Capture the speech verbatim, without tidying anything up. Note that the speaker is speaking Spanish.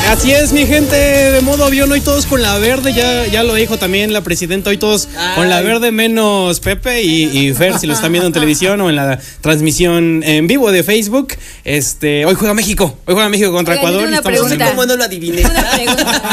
Así es, mi gente, de modo avión, hoy todos con la verde, ya, ya lo dijo también la presidenta, hoy todos Ay. con la verde menos Pepe y, y Fer, si lo están viendo en televisión o en la transmisión en vivo de Facebook. Este, hoy juega México, hoy juega México contra Oiga, Ecuador. Y estamos no sé cómo no lo adiviné.